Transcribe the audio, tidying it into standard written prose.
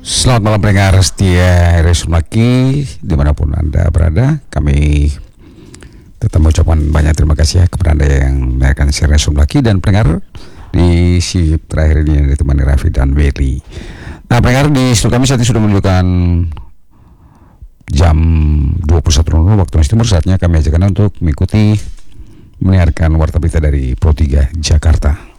Selamat malam pendengar setia RSUM Laki dimanapun Anda berada. Kami tetap mengucapkan banyak terima kasih kepada Anda yang mendengarkan RSUM Laki dan pendengar di shift terakhir ini yang ditemani Raffi dan Willy. Nah pendengar, di studio kami saat ini sudah menunjukkan jam 21.00 waktu Indonesia Timur. Saatnya kami ajakkan untuk mengikuti mendengarkan warta berita dari Pro 3 Jakarta.